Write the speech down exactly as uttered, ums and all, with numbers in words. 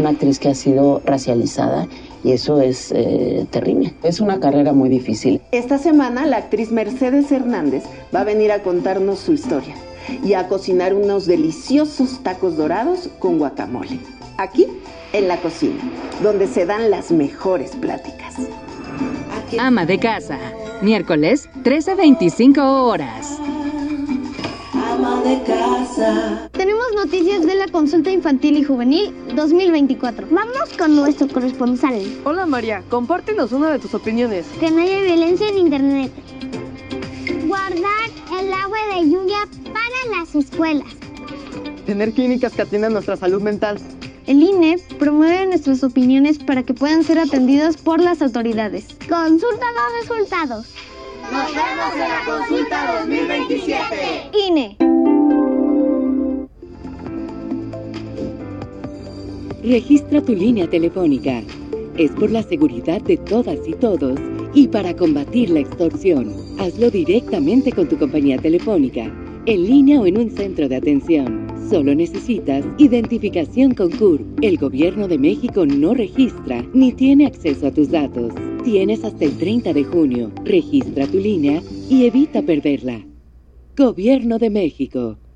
una actriz que ha sido racializada y eso es eh, terrible. Es una carrera muy difícil. Esta semana la actriz Mercedes Hernández va a venir a contarnos su historia y a cocinar unos deliciosos tacos dorados con guacamole. Aquí, en la cocina, donde se dan las mejores pláticas. Ama de casa, miércoles, trece veinticinco horas. Ama de casa. Tenemos noticias de la consulta infantil y juvenil dos mil veinticuatro. Vamos con nuestro corresponsal. Hola María, compártenos una de tus opiniones. Que no haya violencia en internet. Guardar el agua de lluvia para las escuelas. Tener clínicas que atiendan nuestra salud mental. El I N E promueve nuestras opiniones para que puedan ser atendidas por las autoridades. Consulta los resultados. Nos vemos en la consulta dos mil veintisiete. I N E. Registra tu línea telefónica. Es por la seguridad de todas y todos y para combatir la extorsión. Hazlo directamente con tu compañía telefónica, en línea o en un centro de atención. Solo necesitas identificación con C U R. El Gobierno de México no registra ni tiene acceso a tus datos. Tienes hasta el treinta de junio. Registra tu línea y evita perderla. Gobierno de México.